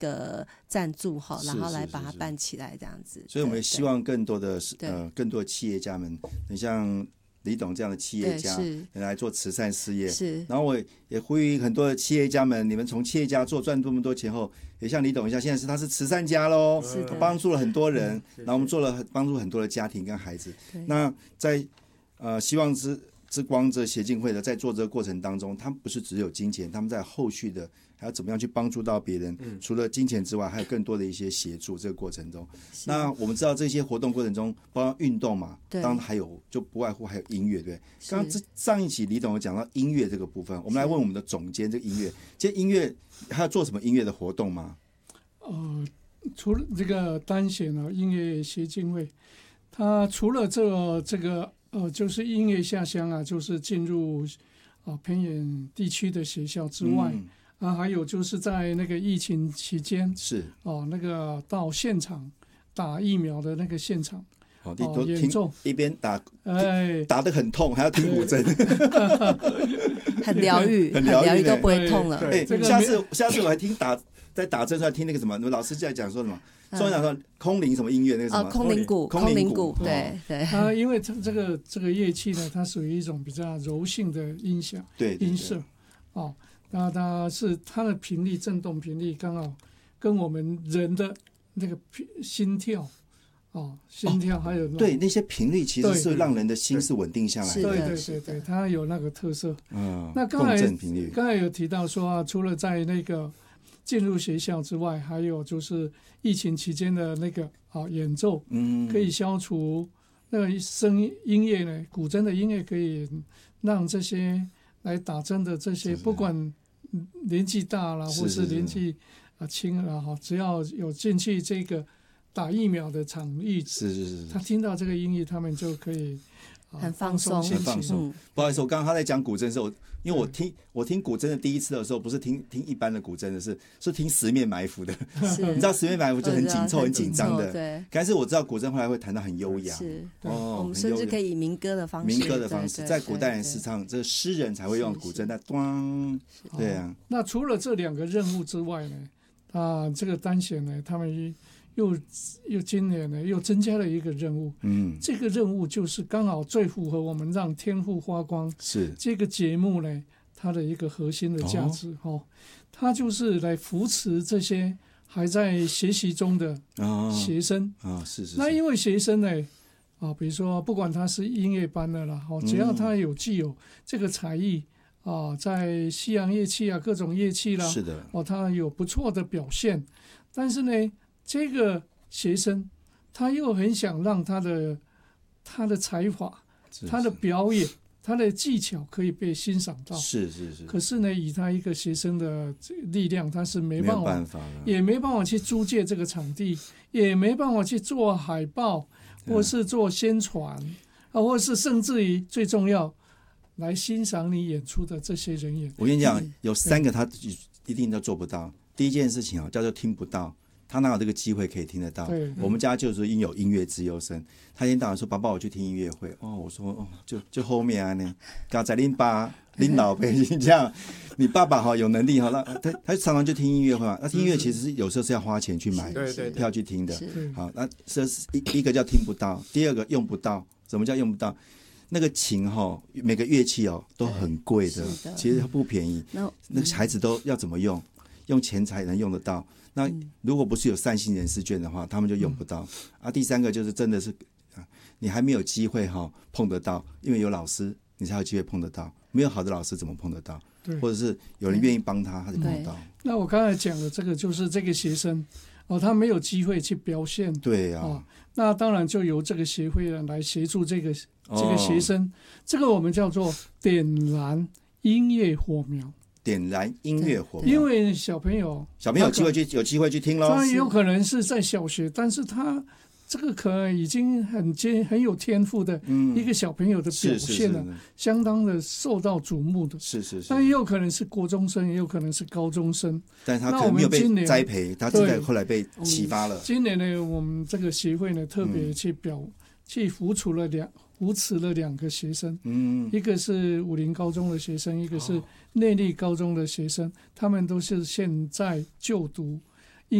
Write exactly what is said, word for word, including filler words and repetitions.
个赞助哈，然后来把它办起来这样子。 所以我们也希望更多的呃更多的企业家们，你像李董这样的企业家来做慈善事业， 是。然后我也呼吁很多的企业家们，你们从企业家做赚这么多钱后，也像李董一下，现在是他是慈善家喽，帮助了很多人，嗯、然后我们做了帮助很多的家庭跟孩子。那在呃希望之之光这协进会的在做这个过程当中，他们不是只有金钱，他们在后续的还要怎么样去帮助到别人、嗯、除了金钱之外还有更多的一些协助。这个过程中，那我们知道这些活动过程中包括运动嘛，当然还有就不外乎还有音乐，对。刚刚上一期李董有讲到音乐这个部分，我们来问我们的总监，这个音乐这音乐还要做什么音乐的活动吗？ 呃，除了这个单弦啊音乐协进会，它除了这个这个呃就是音乐下乡啊，就是进入啊偏远地区的学校之外、嗯、啊，还有就是在那个疫情期间是哦、啊、那个到现场打疫苗的那个现场。 哦，你都听一边打， 哎， 打得很痛，还要听古筝， 很疗愈， 很疗愈， 都不会痛了。 哎，下次下次我还听打在打针，还听那个什么，老师在讲说什么，说讲说空灵什么音乐那个什么， 空灵鼓，空灵鼓，对对。 啊，因为这这个这个乐器呢，它属于一种比较柔性的音响， 对音色，哦，那它是它的频率振动频率刚好跟我们人的那个心跳。哦，心跳还有、 哦、对那些频率其实是让人的心是稳定下来的， 对对对对，它有那个特色。 嗯， 那刚才共振频率刚才有提到说啊，除了在那个进入学校之外，还有就是疫情期间的那个啊演奏，嗯，可以消除那个声音乐呢，古筝的音乐可以让这些来打针的这些，不管年纪大了或是年纪啊轻了哈，只要有进去这个。打疫苗的场域， 是是是， 他听到这个音乐，他们就可以、 啊、很放松， 很放松、嗯。不好意思，我刚刚他在讲古筝的时候，因为我听我听古筝的第一次的时候，不是听听一般的古筝的是，是听十面埋伏的。你知道十面埋伏就很紧凑、很紧张的。对。但是我知道古筝后来会弹得很优雅。 是。哦，我们甚至可以以民歌的方式。 民歌的方式，在古代人是唱，这诗人才会用古筝，那咚，对啊。 那除了这两个任务之外呢，啊，这个单弦呢，他们。又又今年呢，又增加了一个任务。嗯，这个任务就是刚好最符合我们让天赋发光是这个节目呢，它的一个核心的价值哈、哦，它就是来扶持这些还在学习中的学生啊、哦哦，是是是。 那因为学生呢，啊，比如说不管他是音乐班的啦，哦，只要他有具有这个才艺啊，在西洋乐器啊各种乐器啦， 是的， 哦，他有不错的表现，但是呢。这个学生，他又很想让他的他的才华、他的表演、他的技巧可以被欣赏到。 是是是。 可是呢，以他一个学生的力量，他是没办法， 没办法也没办法去租借这个场地，也没办法去做海报，或是做宣传，啊，或是甚至于最重要，来欣赏你演出的这些人员。 我跟你讲，有三个他一定都做不到。第一件事情啊，叫做听不到。他哪有这个机会可以听得到？我们家就是因有音乐资优生，他一天到晚说：“爸爸，我去听音乐会。”哦，我说：“哦，就就后面啊呢，刚才恁爸、恁老辈这样，你爸爸哈有能力哈，那他他常常就听音乐会嘛。那听音乐其实是有时候是要花钱去买票去听的。好，那这是一一个叫听不到，第二个用不到。什么叫用不到？那个琴哈，每个乐器哦都很贵的，其实不便宜。那个孩子都要怎么用？用钱才能用得到。那如果不是有善心人士券的话，他们就用不到、嗯、啊。第三个就是真的是，你还没有机会哈碰得到，因为有老师，你才有机会碰得到。没有好的老师怎么碰得到？或者是有人愿意帮他，他就碰得到。 那我刚才讲的这个就是这个学生哦，他没有机会去表现。 对啊、哦， 那当然就由这个协会呢来协助这个这个学生、哦，这个我们叫做点燃音乐火苗。 点燃音乐火苗， 因为小朋友小朋友有机会去有机会去听咯， 他有可能是在小学，但是他这个可能已经很很有天赋的一个小朋友的表现了、嗯、相当的受到瞩目的， 是是是。 但也有可能是国中生，也有可能是高中生， 但是他可能没有被栽培，他是在后来被启发了。 今年呢，我们这个协会呢特别去表、嗯、去扶持了两扶持了两个学生，嗯，一个是武林高中的学生，一个是内坜高中的学生，他们都是现在就读